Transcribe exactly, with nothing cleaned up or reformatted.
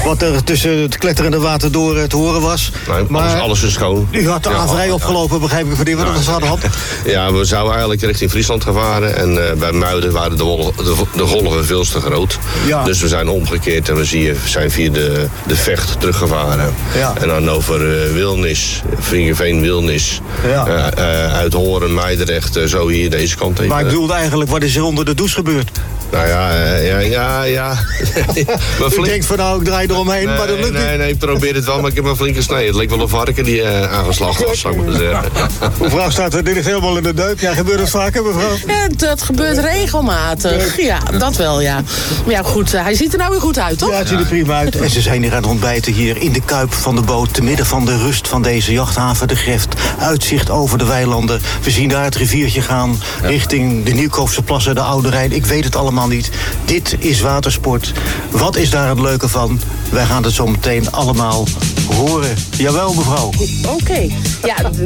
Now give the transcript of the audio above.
wat er tussen het kletterende water door te horen was. Nee, maar alles, alles is schoon. U had de aanvrij ja, opgelopen, begrijp ik, voor die wat ja. we hadden gehad. Ja, we zouden eigenlijk richting Friesland gaan varen. En uh, bij Muiden waren de, wol, de, de golven veel te groot. Ja. Dus we zijn omgekeerd en we zien, zijn via de, de Vecht teruggevaren. Ja. En dan over uh, Wilnis, Vingerveen, Wilnis, ja. uh, uh, uit Horen, Meidrecht, uh, zo hier deze kant heen. Maar ik bedoelde eigenlijk, wat is er onder de douche gebeurd? Nou ja, ja, ja, ja. U flink... denkt van nou, ik draai eromheen, nee, maar dat lukt nee, niet. Nee, nee, ik probeer het wel, maar ik heb een flinke snee. Het leek wel een varken die uh, aangeslagen was, zou ik maar zeggen. Mevrouw staat er, dit ligt helemaal in de deuk. Ja, gebeurt dat vaker, mevrouw? Ja, dat gebeurt regelmatig. Ja, dat wel, ja. Maar ja, goed, hij ziet er nou weer goed uit, toch? Ja, het ziet er prima uit. En ze zijn hier aan het ontbijten hier in de kuip van de boot, te midden van de rust van deze jachthaven, de Greft. Uitzicht over de weilanden. We zien daar het riviertje gaan, ja. richting de Nieuwkoopse plassen, de Oude Rijn. Ik weet het allemaal niet. Dit is watersport. Wat is daar het leuke van? Wij gaan het zo meteen allemaal horen. Jawel, mevrouw. Oké. Okay. Ja,